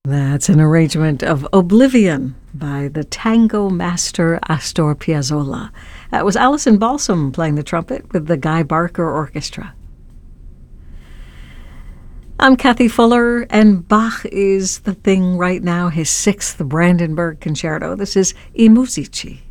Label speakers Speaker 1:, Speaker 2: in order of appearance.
Speaker 1: That's an arrangement of Oblivion by the tango master Astor Piazzolla. That was Alison Balsam playing the trumpet with the Guy Barker Orchestra. I'm Kathy Fuller, and Bach is the thing right now, his 6th Brandenburg Concerto. This is I Musici.